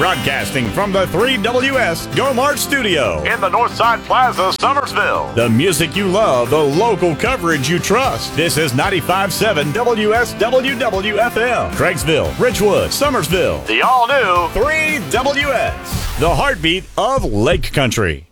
Broadcasting from the 3WS Go March Studio in the Northside Plaza, Summersville. The music you love, the local coverage you trust. This is 95.7 WSWWFM. Craigsville, Ridgewood, Summersville. The all-new 3WS. The heartbeat of Lake Country.